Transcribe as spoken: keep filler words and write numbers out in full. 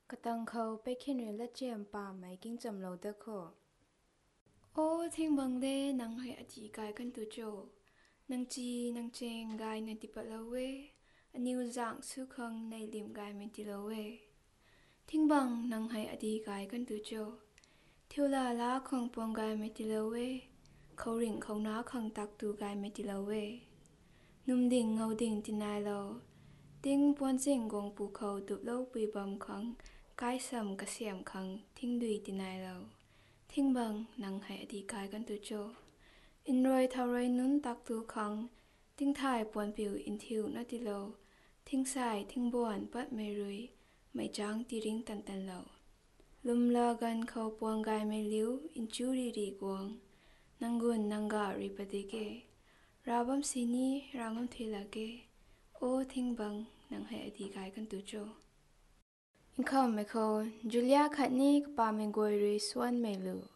กระตังเขาไปเขียนละเจียมป่าไม่กิ้งจำเราเด้อขอโอ้ทิ้งบังเล่นังให้อธิกายกันตัวโจนังจีนังเจงกายในติปะละเวอนิวจางสุขังในลิมกายไม่ติละเวทิ้งบังนังให้อธิกายกันตัวโจเที่ยวลาลาของปวงกายไม่ติละเวเขาริ่งเขาน้าของตักตูกายไม่ติละเวนุ่มดิ่งเงาดิ่งตินายเราติ้งปวนเสียงกงปูเขาตุบเล่าปีบำคังกายสำกระเสียมคังทิ้งดุยตินายเราทิ้งบังนังให้อดีกายกันตุโจอินรอยทารอยนุนตักตูคังทิ้งถ่ายปวนผิวอินทิวนาติโลทิ้งสายทิ้งบวนปัดไม่รุยไม่จางตีริงตันตันเราลุมลากันเขาปวงกายไม่ลิ้วอินจูรีรีกวงนังกุนนังการิปติเกราบัมสินีรามัมเทลาเกโอทิ้งบังนังให้อดีกายกันตุโจอินคอมไม่เขาจูเลียขัดนี้ก็ปาเมงกวยรีสวนไม่รู้